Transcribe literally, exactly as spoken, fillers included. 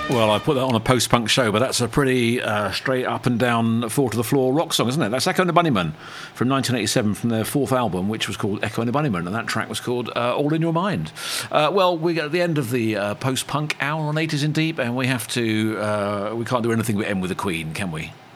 Well, I put that on a post-punk show, but that's a pretty uh, straight up and down, four to the floor rock song, isn't it? That's Echo and the Bunnymen from nineteen eighty-seven, from their fourth album, which was called Echo and the Bunnymen, and that track was called uh, All in Your Mind. Uh, well, we get at the end of the uh, post-punk hour on eighties in Deep, and we have to, uh, we can't do anything but end with the Queen, can we?